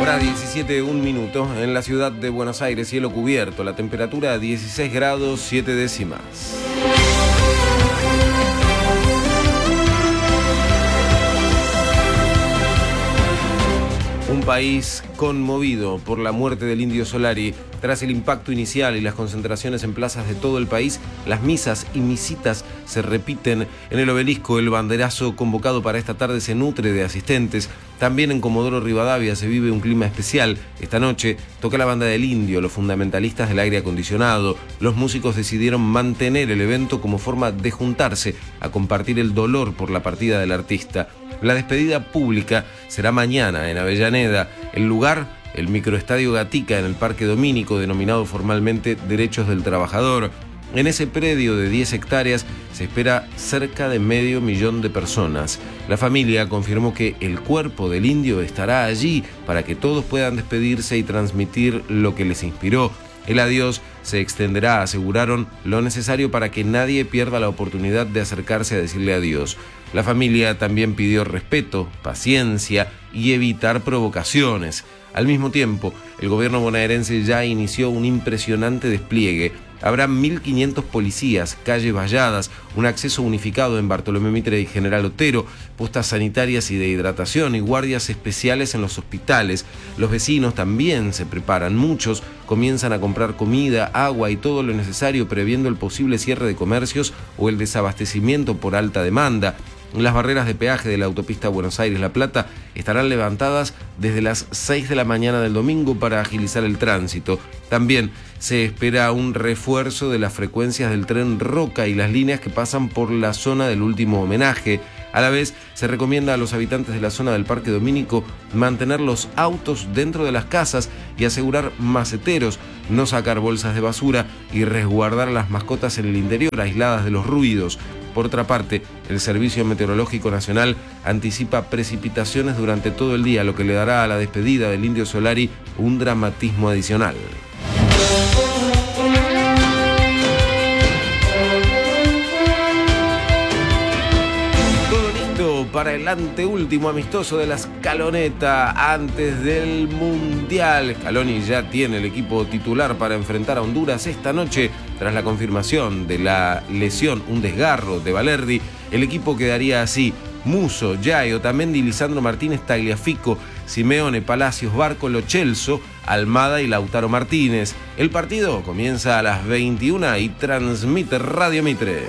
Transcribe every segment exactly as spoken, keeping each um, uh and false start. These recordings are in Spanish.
Hora diecisiete, un minuto. En la ciudad de Buenos Aires, cielo cubierto. La temperatura dieciséis grados, siete décimas. Un país conmovido por la muerte del Indio Solari. Tras el impacto inicial y las concentraciones en plazas de todo el país, las misas y misitas se repiten en el obelisco. El banderazo convocado para esta tarde se nutre de asistentes. También en Comodoro Rivadavia se vive un clima especial. Esta noche toca la banda del Indio, los fundamentalistas del aire acondicionado. Los músicos decidieron mantener el evento como forma de juntarse a compartir el dolor por la partida del artista. La despedida pública será mañana en Avellaneda. El lugar, el microestadio Gatica en el Parque Domínico, denominado formalmente Derechos del Trabajador. En ese predio de diez hectáreas se espera cerca de medio millón de personas. La familia confirmó que el cuerpo del Indio estará allí para que todos puedan despedirse y transmitir lo que les inspiró. El adiós se extenderá, aseguraron, lo necesario para que nadie pierda la oportunidad de acercarse a decirle adiós. La familia también pidió respeto, paciencia y evitar provocaciones. Al mismo tiempo, el gobierno bonaerense ya inició un impresionante despliegue. Habrá mil quinientos policías, calles valladas, un acceso unificado en Bartolomé Mitre y General Otero, postas sanitarias y de hidratación y guardias especiales en los hospitales. Los vecinos también se preparan. Muchos comienzan a comprar comida, agua y todo lo necesario, previendo el posible cierre de comercios o el desabastecimiento por alta demanda. Las barreras de peaje de la autopista Buenos Aires-La Plata estarán levantadas desde las seis de la mañana del domingo para agilizar el tránsito. También se espera un refuerzo de las frecuencias del tren Roca y las líneas que pasan por la zona del último homenaje. A la vez, se recomienda a los habitantes de la zona del Parque Domínico mantener los autos dentro de las casas y asegurar maceteros, no sacar bolsas de basura y resguardar a las mascotas en el interior, aisladas de los ruidos. Por otra parte, el Servicio Meteorológico Nacional anticipa precipitaciones durante todo el día, lo que le dará a la despedida del Indio Solari un dramatismo adicional. Para el anteúltimo amistoso de la Scaloneta antes del Mundial. Scaloni ya tiene el equipo titular para enfrentar a Honduras esta noche tras la confirmación de la lesión, un desgarro de Valerdi. El equipo quedaría así: Musso, Jay, Otamendi, Lisandro Martínez, Tagliafico, Simeone, Palacios, Barco, Lo Celso, Almada y Lautaro Martínez. El partido comienza a las veintiuna y transmite Radio Mitre.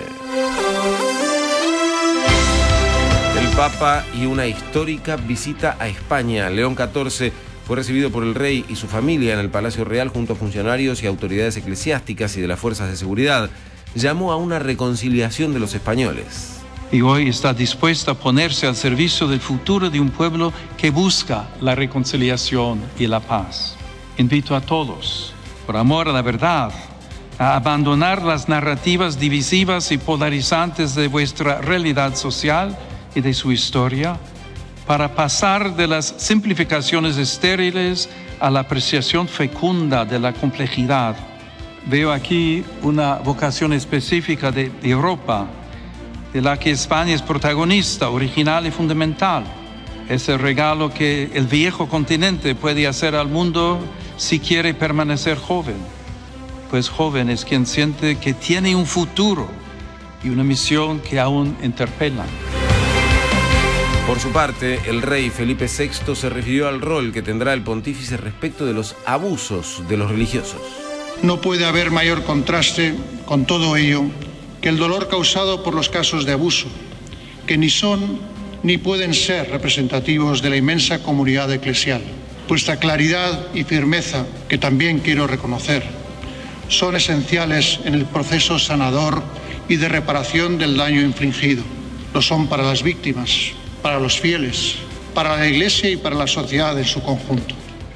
Papa y una histórica visita a España. León catorce fue recibido por el rey y su familia en el Palacio Real junto a funcionarios y autoridades eclesiásticas y de las fuerzas de seguridad. Llamó a una reconciliación de los españoles. Y hoy está dispuesta a ponerse al servicio del futuro de un pueblo que busca la reconciliación y la paz. Invito a todos, por amor a la verdad, a abandonar las narrativas divisivas y polarizantes de vuestra realidad social y de su historia, para pasar de las simplificaciones estériles a la apreciación fecunda de la complejidad. Veo aquí una vocación específica de Europa, de la que España es protagonista, original y fundamental. Es el regalo que el viejo continente puede hacer al mundo si quiere permanecer joven. Pues joven es quien siente que tiene un futuro y una misión que aún interpela. Por su parte, el rey Felipe sexto se refirió al rol que tendrá el pontífice respecto de los abusos de los religiosos. No puede haber mayor contraste con todo ello que el dolor causado por los casos de abuso, que ni son ni pueden ser representativos de la inmensa comunidad eclesial. Vuestra claridad y firmeza, que también quiero reconocer, son esenciales en el proceso sanador y de reparación del daño infligido. Lo son para las víctimas, para los fieles, para la Iglesia y para la sociedad en su conjunto.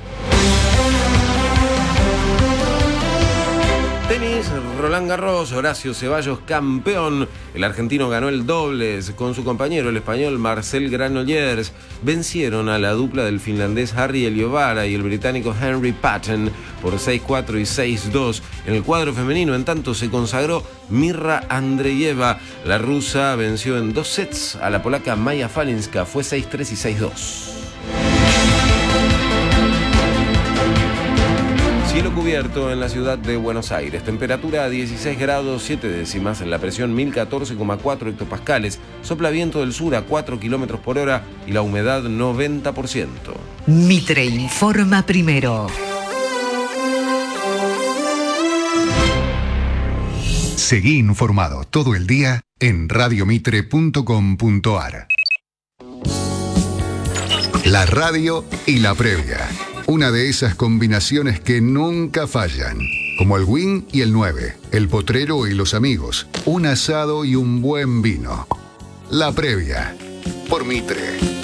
Tenis, Roland Garros, Horacio Ceballos campeón. El argentino ganó el dobles con su compañero, el español Marcel Granollers. Vencieron a la dupla del finlandés Harry Eliovara y el británico Henry Patton por seis cuatro y seis dos. En el cuadro femenino, en tanto, se consagró Mirra Andreeva. La rusa venció en dos sets a la polaca Maja Falinska. Fue seis tres y seis dos. Cielo cubierto en la ciudad de Buenos Aires. Temperatura a dieciséis grados siete décimas. En la presión mil catorce coma cuatro hectopascales. Sopla viento del sur a cuatro kilómetros por hora y la humedad noventa por ciento. Mitre informa primero. Seguí informado todo el día en radio mitre punto com punto ar. La radio y la previa. Una de esas combinaciones que nunca fallan. Como el Win y el nueve, el potrero y los amigos, un asado y un buen vino. La previa. Por Mitre.